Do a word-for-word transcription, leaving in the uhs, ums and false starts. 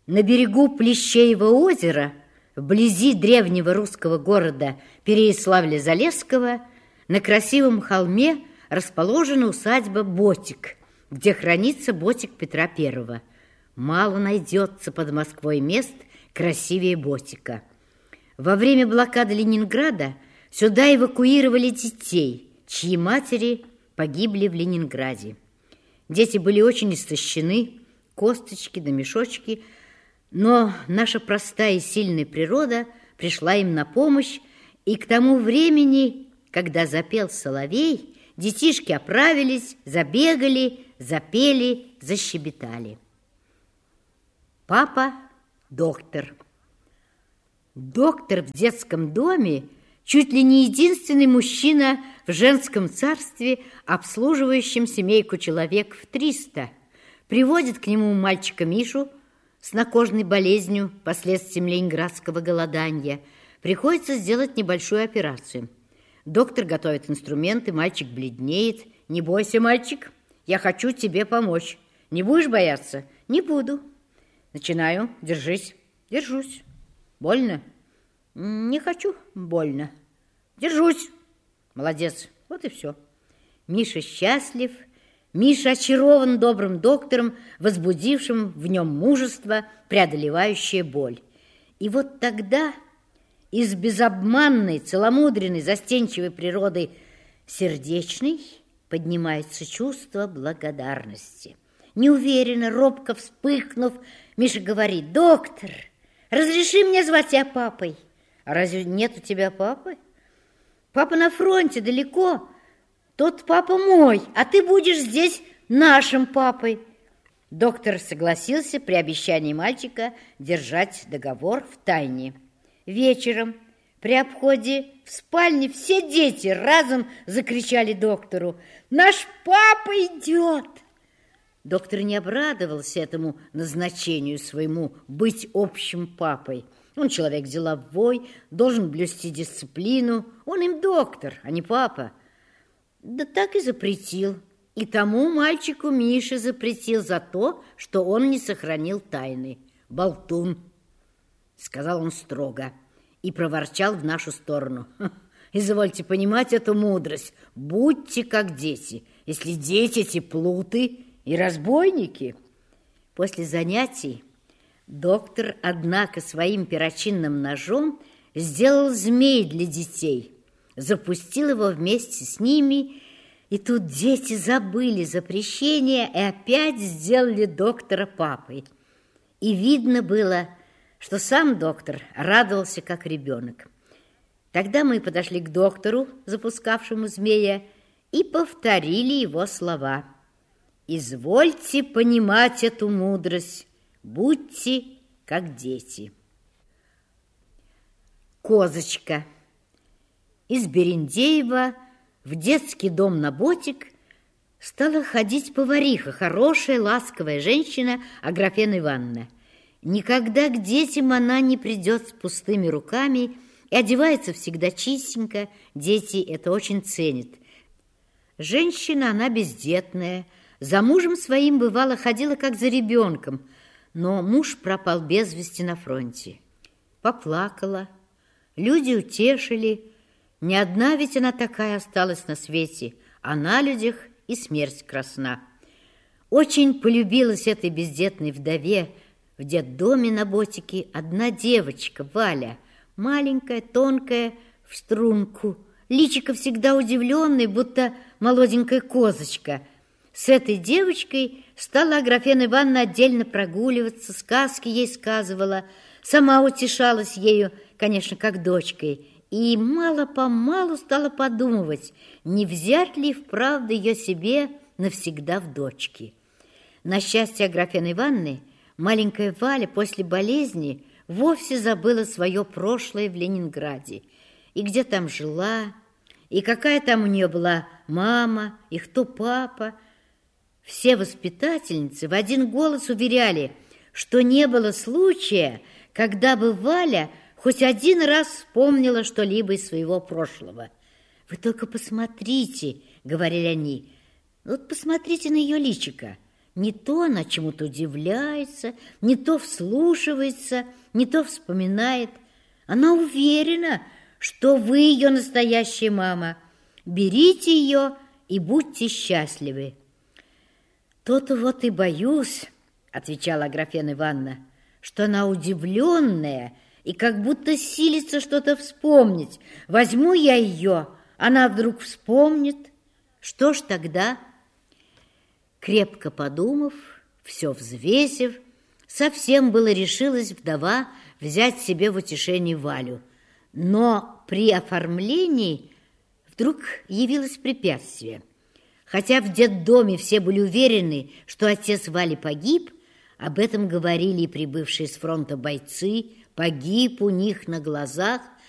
На берегу Плещеева озера, вблизи древнего русского города Переяславля-Залесского, на красивом холме расположена усадьба Ботик, где хранится ботик Петра Первого. Мало найдется под Москвой мест красивее Ботика. Во время блокады Ленинграда сюда эвакуировали детей, чьи матери погибли в Ленинграде. Дети были очень истощены, косточки да мешочки, но наша простая и сильная природа пришла им на помощь, и к тому времени, когда запел соловей, детишки оправились, забегали, запели, защебетали. Папа – доктор. Доктор в детском доме чуть ли не единственный мужчина в женском царстве, обслуживающем семейку человек в триста. Приводит к нему мальчика Мишу с накожной болезнью, последствием ленинградского голодания. Приходится сделать небольшую операцию. Доктор готовит инструменты, мальчик бледнеет. «Не бойся, мальчик, я хочу тебе помочь. Не будешь бояться?» «Не буду». «Начинаю. Держись». «Держусь». «Больно?» «Не хочу больно». «Держусь». «Молодец». Вот и все. Миша счастлив. Миша очарован добрым доктором, возбудившим в нем мужество, преодолевающее боль. И вот тогда из безобманной, целомудренной, застенчивой природы сердечной поднимается чувство благодарности. Неуверенно, робко вспыхнув, Миша говорит: «Доктор, разреши мне звать тебя папой». «А разве нет у тебя папы?» «Папа на фронте, далеко. Тот папа мой, а ты будешь здесь нашим папой». Доктор согласился при обещании мальчика держать договор в тайне. Вечером при обходе в спальне все дети разом закричали доктору: «Наш папа идет!» Доктор не обрадовался этому назначению своему быть общим папой. Он человек деловой, должен блюсти дисциплину. Он им доктор, а не папа. Да так и запретил. И тому мальчику Мише запретил за то, что он не сохранил тайны. «Болтун», — сказал он строго и проворчал в нашу сторону: «Извольте понимать эту мудрость. Будьте как дети, если дети эти плуты и разбойники». После занятий доктор, однако, своим перочинным ножом сделал змей для детей, запустил его вместе с ними, и тут дети забыли запрещение и опять сделали доктора папой. И видно было, что сам доктор радовался, как ребенок. Тогда мы подошли к доктору, запускавшему змея, и повторили его слова: «Извольте понимать эту мудрость, будьте как дети». Козочка. Из Берендеева в детский дом на Ботик стала ходить повариха, хорошая, ласковая женщина Аграфена Ивановна. Никогда к детям она не придет с пустыми руками и одевается всегда чистенько. Дети это очень ценят. Женщина она бездетная, за мужем своим, бывало, ходила как за ребенком, но муж пропал без вести на фронте. Поплакала, люди утешили. Не одна ведь она такая осталась на свете, а на людях и смерть красна. Очень полюбилась этой бездетной вдове в детдоме на Ботике одна девочка, Валя, маленькая, тонкая, в струнку, личико всегда удивленное, будто молоденькая козочка. С этой девочкой стала Аграфена Ивановна отдельно прогуливаться, сказки ей сказывала, сама утешалась ею, конечно, как дочкой, и мало-помалу стала подумывать, не взять ли вправду ее себе навсегда в дочки. На счастье Аграфены Ивановны, маленькая Валя после болезни вовсе забыла свое прошлое в Ленинграде, и где там жила, и какая там у нее была мама, и кто папа. Все воспитательницы в один голос уверяли, что не было случая, когда бы Валя хоть один раз вспомнила что-либо из своего прошлого. «Вы только посмотрите», — говорили они, — «вот посмотрите на ее личико, Не то она чему-то удивляется, не то вслушивается, не то вспоминает. Она уверена, что вы ее настоящая мама. Берите ее и будьте счастливы. То-то вот и боюсь, отвечала Аграфена Ивановна, что она удивленная и как будто силится что-то вспомнить. Возьму я ее, она вдруг вспомнит. Что ж тогда? Крепко подумав, все взвесив, совсем было решилась вдова взять себе в утешение Валю. Но при оформлении вдруг явилось препятствие. Хотя в детдоме все были уверены, что отец Вали погиб, об этом говорили и прибывшие с фронта бойцы, погиб у них на глазах,